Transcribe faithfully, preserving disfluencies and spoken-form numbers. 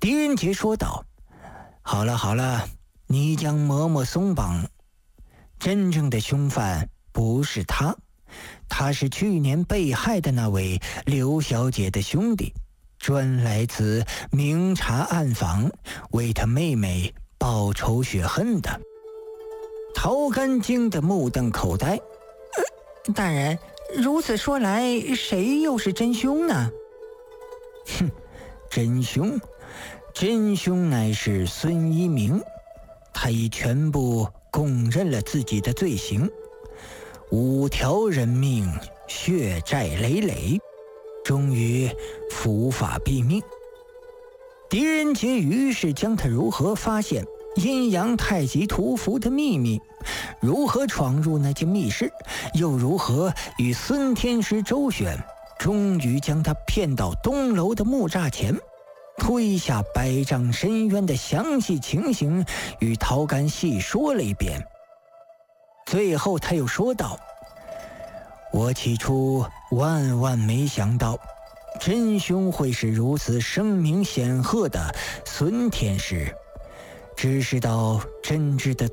狄仁杰说道：好了好了，你将嬷嬷松绑。真正的凶犯不是他，他是去年被害的那位刘小姐的兄弟，专来此明察暗访，为他妹妹报仇雪恨的。陶干惊得目瞪口呆。呃、大人，如此说来，谁又是真凶呢？哼，真凶真凶乃是孙一鸣，他已全部供认了自己的罪行，五条人命，血债累累，终于伏法毙命。狄仁杰于是将他如何发现阴阳太极图符的秘密，如何闯入那间密室，又如何与孙天师周旋，终于将他骗到东楼的木栅前，推下百丈深渊的详细情形与陶干细说了一遍。最后他又说道：我起初万万没想到真凶会是如此声名显赫的孙天师，只是到真知的